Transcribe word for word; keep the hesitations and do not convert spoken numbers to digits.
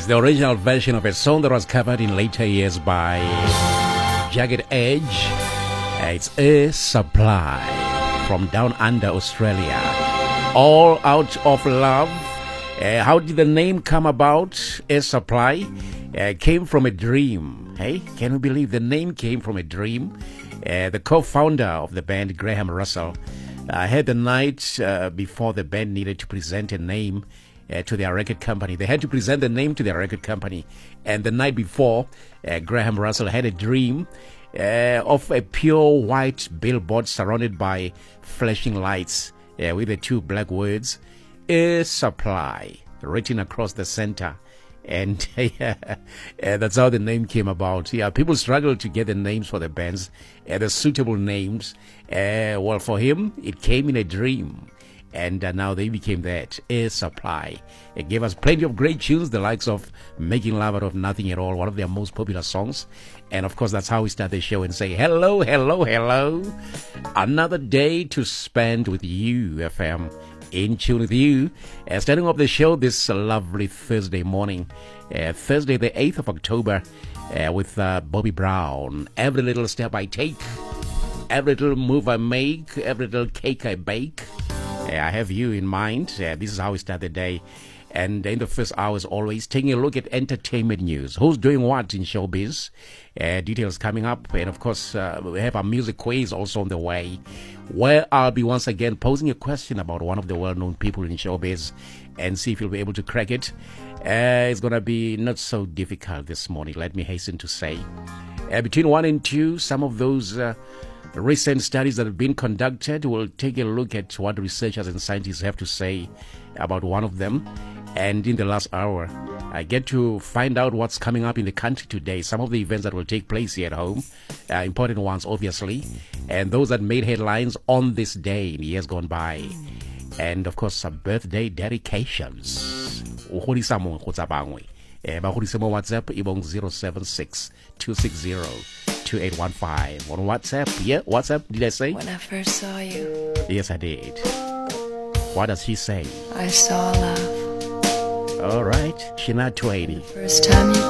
the original version of a song that was covered in later years by Jagged Edge. Uh, it's Air Supply from down under Australia. All Out of Love. Uh, how did the name come about? Air Supply uh, came from a dream. Hey, can you believe the name came from a dream? Uh, the co-founder of the band, Graham Russell, uh, had the night uh, before the band needed to present a name uh, to their record company. They had to present the name to their record company. And the night before, uh, Graham Russell had a dream uh, of a pure white billboard surrounded by flashing lights uh, with the two black words, Air Supply, written across the center. And yeah, uh, that's how the name came about. Yeah, people struggle to get the names for the bands, uh, the suitable names. Uh, well, for him, it came in a dream. And uh, now they became that, Air Supply. It gave us plenty of great tunes, the likes of Making Love Out of Nothing at All, one of their most popular songs. And of course, that's how we start the show and say, hello, hello, hello. Another day to spend with you, F M. In tune with you. Uh, starting off the show this uh, lovely Thursday morning, uh, Thursday the eighth of October, uh, with uh, Bobby Brown. Every little step I take, every little move I make, every little cake I bake, uh, I have you in mind. Uh, this is how we start the day. And in the first hour, as always, taking a look at entertainment news. Who's doing what in showbiz? Uh, details coming up. And of course, uh, we have our music quiz also on the way, where I'll be once again posing a question about one of the well-known people in showbiz and see if you'll be able to crack it. Uh, it's going to be not so difficult this morning, let me hasten to say. Uh, between one and two, some of those uh, recent studies that have been conducted, we'll take a look at what researchers and scientists have to say about one of them. And in the last hour, I get to find out what's coming up in the country today. Some of the events that will take place here at home, uh, important ones, obviously, and those that made headlines on this day in years gone by. And of course, some birthday dedications. Uholisa mo go tsa bangwe. Eh ba godise mo WhatsApp ibong zero seven six two six zero two eight one five. On WhatsApp, yeah, WhatsApp, did I say? When I first saw you. Yes, I did. What does she say? I saw love. All right, Shania Twain. First time you